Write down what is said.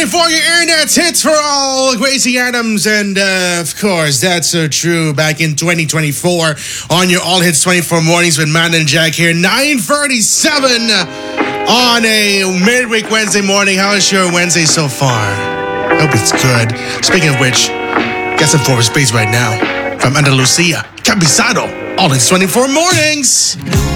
for your internet hits for all, Gracie Adams, and of course, that's so true. Back in 2024, on your All Hits 24 mornings with Matt and Jack here, 9:37 on a midweek Wednesday morning. How is your Wednesday so far? Hope it's good. Speaking of which, get some forward space right now from Andalusia, Cabizado, All Hits 24 mornings.